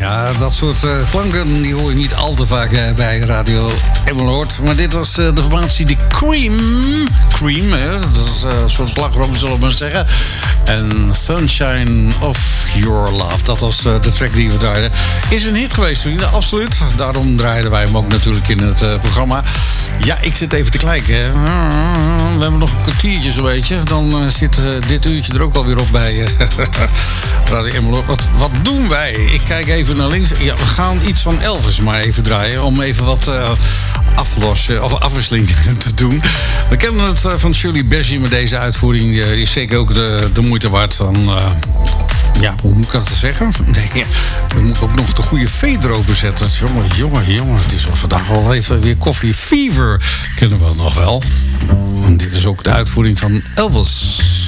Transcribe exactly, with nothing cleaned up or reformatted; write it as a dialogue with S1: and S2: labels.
S1: Ja, dat soort uh, klanken die hoor je niet al te vaak uh, bij Radio Emmeloord. Maar dit was uh, de formatie de Cream. Cream, hè? Dat is uh, een soort slagroom, zullen we maar zeggen. En Sunshine of Your Love, dat was uh, de track die we draaiden. Is een hit geweest, vrienden, absoluut. Daarom draaiden wij hem ook natuurlijk in het uh, programma. Ja, ik zit even te kijken. We hebben nog een kwartiertje zo'n beetje. Dan uh, zit uh, dit uurtje er ook alweer op bij uh, Radio Emmeloord. Wat, wat doen wij? Ik kijk even naar links. Ja, we gaan iets van Elvis maar even draaien. Om even wat uh, aflossen, of afwisseling te doen. We kennen het uh, van Shirley Bassey, maar deze uitvoering uh, is zeker ook de, de moeite waard van... Uh, ja, hoe moet ik dat zeggen? Nee, dan moet ik ook nog de goede vee erover zetten. Jongen, jongen, jongen. Het is wel vandaag wel even weer Coffee Fever. Kennen we nog wel. En dit is ook de uitvoering van Elvis.